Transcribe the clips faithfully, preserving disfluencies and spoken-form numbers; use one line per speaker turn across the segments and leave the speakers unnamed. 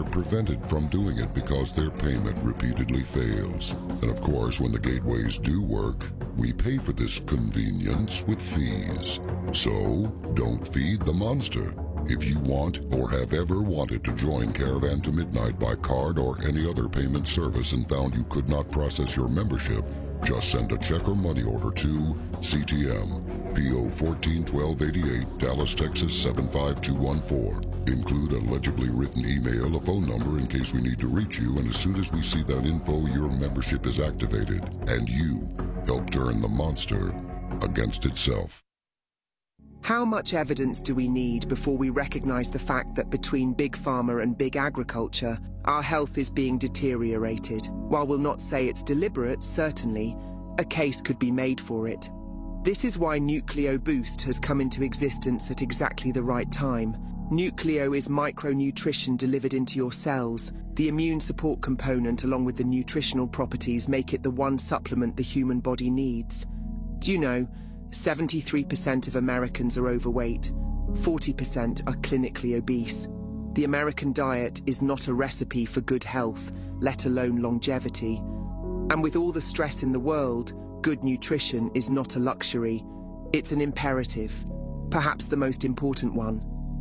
are prevented from doing it because their payment repeatedly fails. And of course, when the gateways do work, we pay for this convenience with fees. So, don't feed the monster. If you want or have ever wanted to join Caravan to Midnight by card or any other payment service and found you could not process your membership, just send a check or money order to C T M, P O fourteen twelve eighty-eight, Dallas, Texas seven five two one four. Include a legibly written email, a phone number in case we need to reach you, and as soon as we see that info, your membership is activated, and you help turn the monster against itself.
How much evidence do we need before we recognize the fact that between Big Pharma and Big Agriculture, our health is being deteriorated? While we'll not say it's deliberate, certainly, a case could be made for it. This is why Nucleo Boost has come into existence at exactly the right time. Nucleo is micronutrition delivered into your cells. The immune support component along with the nutritional properties make it the one supplement the human body needs. Do you know, seventy-three percent of Americans are overweight, forty percent are clinically obese. The American diet is not a recipe for good health, let alone longevity. And with all the stress in the world, good nutrition is not a luxury, it's an imperative, perhaps the most important one.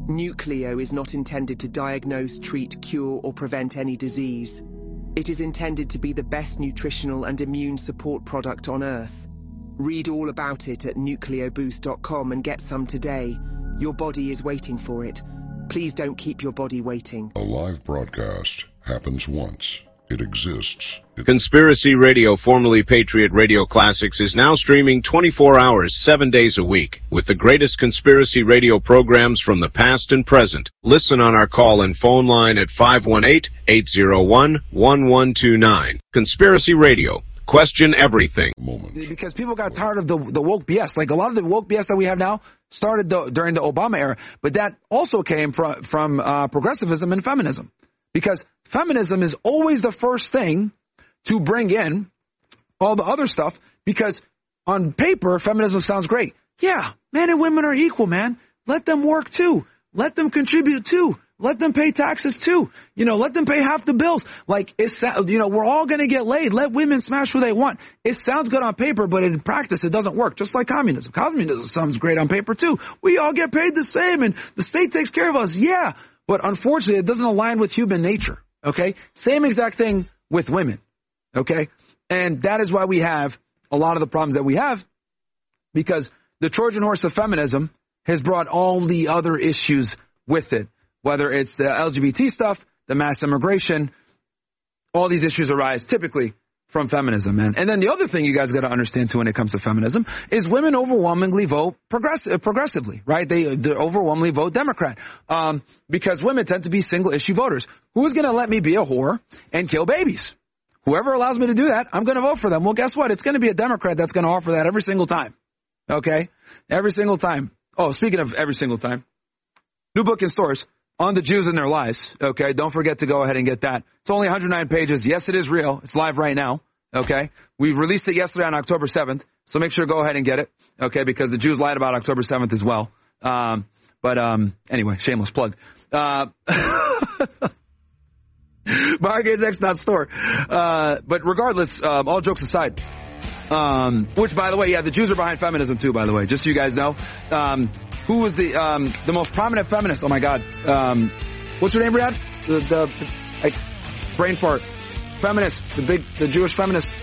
Nucleo is not intended to diagnose, treat, cure, or prevent any disease. It is intended to be the best nutritional and immune support product on Earth. Read all about it at nucleo boost dot com and get some today. Your body is waiting for it. Please don't keep your body waiting.
A live broadcast happens once. It exists. It
Conspiracy Radio, formerly Patriot Radio Classics, is now streaming twenty-four hours, seven days a week, with the greatest conspiracy radio programs from the past and present. Listen on our call and phone line at five one eight, eight zero one, one one two nine. Conspiracy Radio. Question everything.
Moment.
Because people got tired of the the woke B S. Like a lot of the woke B S that we have now started the, during the Obama era, but that also came from from uh, progressivism and feminism. Because feminism is always the first thing to bring in all the other stuff. Because on paper, feminism sounds great. Yeah, men and women are equal, man. Let them work too. Let them contribute too. Let them pay taxes too. You know, let them pay half the bills. Like, it's, you know, we're all going to get laid. Let women smash who they want. It sounds good on paper, but in practice, it doesn't work. Just like communism. Communism sounds great on paper too. We all get paid the same and the state takes care of us. Yeah. But unfortunately, it doesn't align with human nature. Okay. Same exact thing with women. Okay. And that is why we have a lot of the problems that we have, because the Trojan horse of feminism has brought all the other issues with it. Whether it's the L G B T stuff, the mass immigration, all these issues arise typically from feminism, man. And then the other thing you guys got to understand too when it comes to feminism is women overwhelmingly vote progressive, progressively, right? They, they overwhelmingly vote Democrat, um, because women tend to be single issue voters. Who's going to let me be a whore and kill babies? Whoever allows me to do that, I'm going to vote for them. Well, guess what? It's going to be a Democrat that's going to offer that every single time. Okay? Every single time. Oh, speaking of every single time, new book in stores. On the Jews and Their Lies, okay? Don't forget to go ahead and get that. It's only one hundred nine pages. Yes, it is real. It's live right now, okay? We released it yesterday on October seventh, so make sure to go ahead and get it, okay? Because the Jews lied about October seventh as well. Um, but um, anyway, shameless plug. Uh, bargains x dot store. Uh, but regardless, um, all jokes aside, um, which, by the way, yeah, the Jews are behind feminism too, by the way, just so you guys know. Um, Who was the um, the most prominent feminist? Oh my God, um, what's her name, Riyadh? The, the, the like, brain fart, feminist, the big, the Jewish feminist.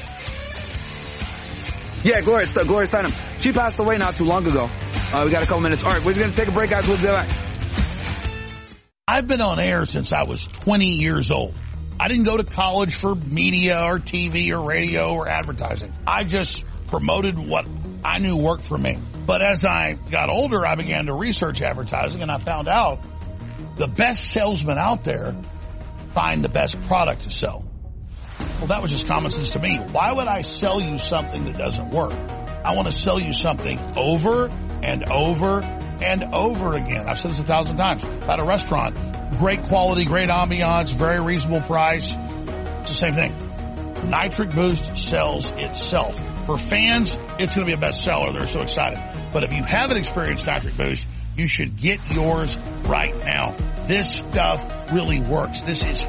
Yeah, Gloria, Gloria Steinem. She passed away not too long ago. Uh, we got a couple minutes. All right, we're going to take a break, guys. We'll be back.
I've been on air since I was twenty years old. I didn't go to college for media or T V or radio or advertising. I just promoted what I knew worked for me. But as I got older, I began to research advertising, and I found out the best salesmen out there find the best product to sell. Well, that was just common sense to me. Why would I sell you something that doesn't work? I want to sell you something over and over and over again. I've said this a thousand times. At a restaurant, great quality, great ambiance, very reasonable price. It's the same thing. Nitric Boost sells itself. For fans, it's going to be a bestseller. They're so excited. But if you haven't experienced Nitric Boost, you should get yours right now. This stuff really works. This is